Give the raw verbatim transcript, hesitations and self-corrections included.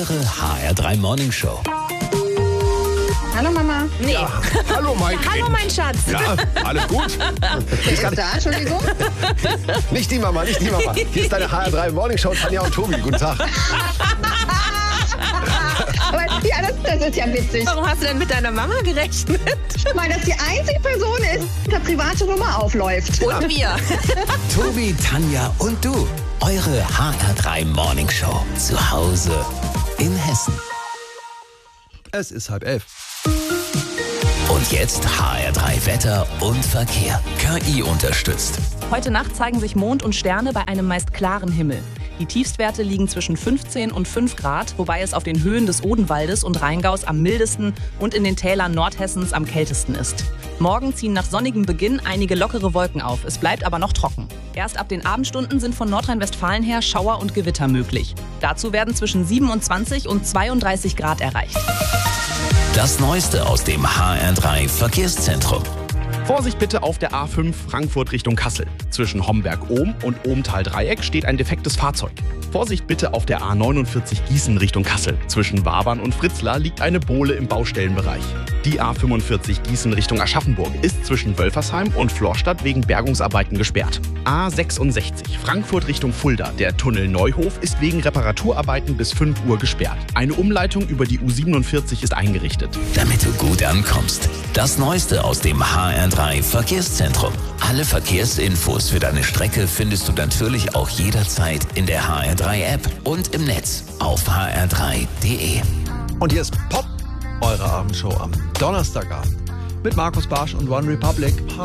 Eure H R drei Morning Show. Hallo Mama. Nee. Ja, hallo mein Kind. Hallo mein Schatz. Ja, alles gut? Wer ist da? Entschuldigung. Nicht die Mama, nicht die Mama. Hier ist deine H R drei Morning Show, Tanja und Tobi. Guten Tag. Aber ja, das, das ist ja witzig. Warum hast du denn mit deiner Mama gerechnet? Weil das die einzige Person ist, die eine private Nummer aufläuft. Und wir. Tobi, Tanja und du. Eure H R drei Morning Show. Zu Hause in Hessen. Es ist halb elf. Und jetzt H R drei Wetter und Verkehr. K I unterstützt. Heute Nacht zeigen sich Mond und Sterne bei einem meist klaren Himmel. Die Tiefstwerte liegen zwischen fünfzehn und fünf Grad, wobei es auf den Höhen des Odenwaldes und Rheingaus am mildesten und in den Tälern Nordhessens am kältesten ist. Morgen ziehen nach sonnigem Beginn einige lockere Wolken auf. Es bleibt aber noch trocken. Erst ab den Abendstunden sind von Nordrhein-Westfalen her Schauer und Gewitter möglich. Dazu werden zwischen siebenundzwanzig und zweiunddreißig Grad erreicht. Das Neueste aus dem H R drei Verkehrszentrum. Vorsicht bitte auf der A fünf Frankfurt Richtung Kassel. Zwischen Homberg-Ohm und Ohmtal-Dreieck steht ein defektes Fahrzeug. Vorsicht bitte auf der A neunundvierzig Gießen Richtung Kassel. Zwischen Wabern und Fritzlar liegt eine Bohle im Baustellenbereich. Die A fünfundvierzig Gießen Richtung Aschaffenburg ist zwischen Wölfersheim und Florstadt wegen Bergungsarbeiten gesperrt. A sechsundsechzig Frankfurt Richtung Fulda. Der Tunnel Neuhof ist wegen Reparaturarbeiten bis fünf Uhr gesperrt. Eine Umleitung über die U siebenundvierzig ist eingerichtet. Damit du gut ankommst. Das Neueste aus dem H R drei Verkehrszentrum. Alle Verkehrsinfos für deine Strecke findest du natürlich auch jederzeit in der H R drei App und im Netz auf h r drei punkt d e. Und hier ist Pop, eure Abendshow am Donnerstagabend. Mit Markus Barsch und One Republic.